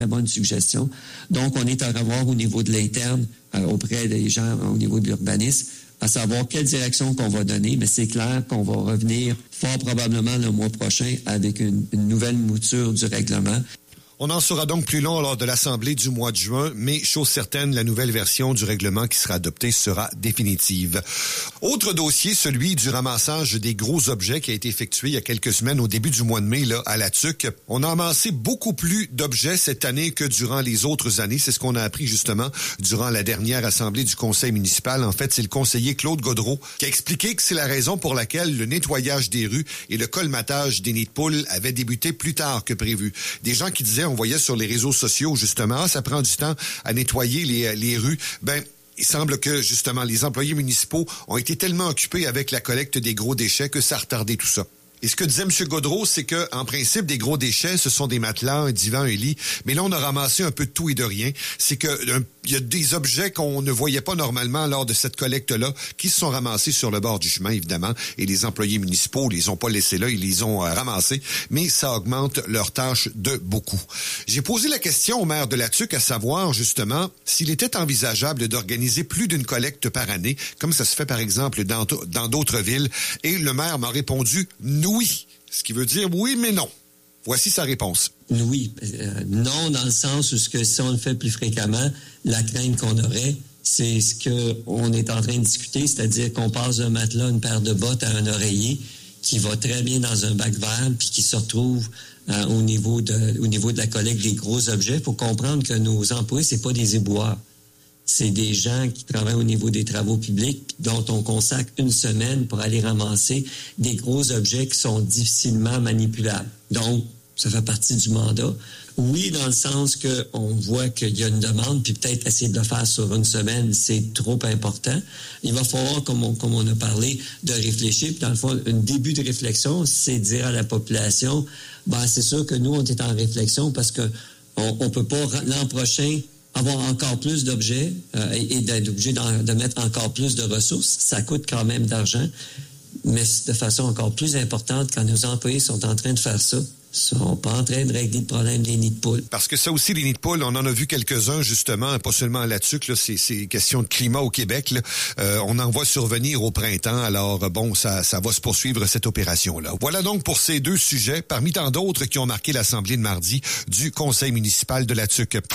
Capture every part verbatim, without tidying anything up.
très bonne suggestion. Donc, on est à revoir au niveau de l'interne, euh, auprès des gens au niveau de l'urbanisme, à savoir quelle direction qu'on va donner, mais c'est clair qu'on va revenir fort probablement le mois prochain avec une, une nouvelle mouture du règlement. On en saura donc plus long lors de l'Assemblée du mois de juin, mais chose certaine, la nouvelle version du règlement qui sera adoptée sera définitive. Autre dossier, celui du ramassage des gros objets qui a été effectué il y a quelques semaines au début du mois de mai là à la Tuque. On a amassé beaucoup plus d'objets cette année que durant les autres années. C'est ce qu'on a appris justement durant la dernière Assemblée du Conseil municipal. En fait, c'est le conseiller Claude Gaudreault qui a expliqué que c'est la raison pour laquelle le nettoyage des rues et le colmatage des nids de poules avaient débuté plus tard que prévu. Des gens qui disaient, on voyait sur les réseaux sociaux, justement, ça prend du temps à nettoyer les, les rues. Ben, il semble que, justement, les employés municipaux ont été tellement occupés avec la collecte des gros déchets que ça a retardé tout ça. Et ce que disait M. Gaudreault, c'est que, en principe, des gros déchets, ce sont des matelas, un divan, un lit. Mais là, on a ramassé un peu de tout et de rien. C'est que il y a des objets qu'on ne voyait pas normalement lors de cette collecte-là, qui se sont ramassés sur le bord du chemin, évidemment. Et les employés municipaux les ont pas laissés là, ils les ont euh, ramassés. Mais ça augmente leur tâche de beaucoup. J'ai posé la question au maire de la Tuque à savoir, justement, s'il était envisageable d'organiser plus d'une collecte par année, comme ça se fait, par exemple, dans, dans d'autres villes. Et le maire m'a répondu « non ». Oui, ce qui veut dire oui, mais non. Voici sa réponse. Oui, euh, non dans le sens où ce que si on le fait plus fréquemment, la crainte qu'on aurait, c'est ce qu'on est en train de discuter, c'est-à-dire qu'on passe d'un matelas, une paire de bottes à un oreiller qui va très bien dans un bac vert puis qui se retrouve euh, au niveau de au niveau de la collecte des gros objets. Il faut comprendre que nos employés, c'est pas des éboueurs. C'est des gens qui travaillent au niveau des travaux publics dont on consacre une semaine pour aller ramasser des gros objets qui sont difficilement manipulables. Donc, ça fait partie du mandat. Oui, dans le sens qu'on voit qu'il y a une demande, puis peut-être essayer de le faire sur une semaine, c'est trop important. Il va falloir, comme on, comme on a parlé, de réfléchir. Puis dans le fond, un début de réflexion, c'est dire à la population, ben c'est sûr que nous, on est en réflexion parce que on, on peut pas, l'an prochain, avoir encore plus d'objets euh, et, et d'être obligé de, de mettre encore plus de ressources. Ça coûte quand même d'argent, mais de façon encore plus importante, quand nos employés sont en train de faire ça, sont pas en train de régler le problème des nids de poules. Parce que ça aussi, les nids de poules, on en a vu quelques-uns, justement, pas seulement là-dessus, là, c'est, c'est question de climat au Québec. Là. Euh, on en voit survenir au printemps, alors bon, ça, ça va se poursuivre, cette opération-là. Voilà donc pour ces deux sujets, parmi tant d'autres qui ont marqué l'Assemblée de mardi du Conseil municipal de la Tuque. Go,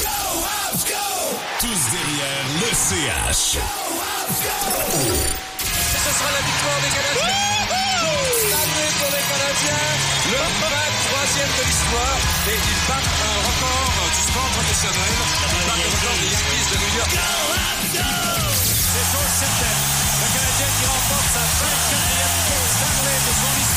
Habs, go! Tous derrière le C H. Go, Habs, go! Ce sera la victoire des Canadiens. Stanley pour les Canadiens. Le vingt-troisième de l'histoire. Et ils battent un record du sport professionnel. Ils battent le record des Yankees de New York.